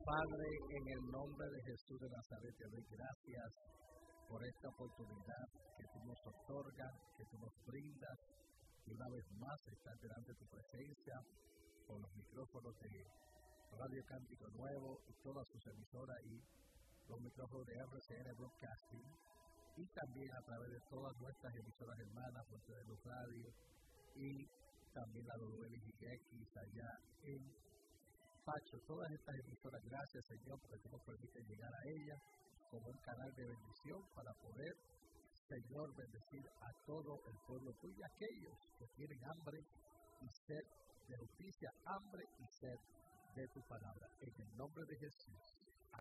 Padre, en el nombre de Jesús de Nazaret, te doy gracias por esta oportunidad que tú nos otorgas, que tú nos brindas, y una vez más estar delante de tu presencia, con los micrófonos de Radio Cántico Nuevo y todas sus emisoras y los micrófonos de RCN Broadcasting, y también a través de todas nuestras emisoras hermanas, Fuente de Luz Radio, y también la WLX allá en Pacho. Todas estas emisoras, gracias Señor, porque tú nos permites llegar a ellas como un canal de bendición para poder, Señor, bendecir a todo el pueblo tuyo y aquellos que tienen hambre y sed de justicia, hambre y sed de tu palabra. En el nombre de Jesús.